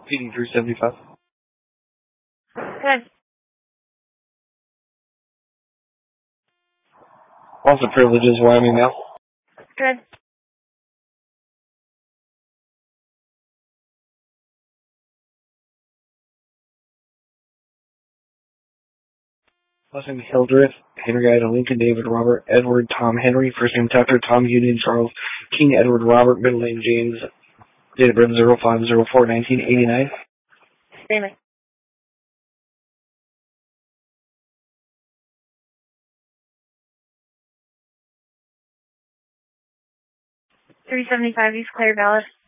PD 375. Good. Lots of privileges, Wyoming now. Good. Last name Hildreth, Henry Ida Lincoln, David Robert, Edward, Tom Henry, first name Tucker, Tom Union, Charles, King Edward Robert, middle name James, date of birth 0504-1989. Damon. $375 East Clare Valid.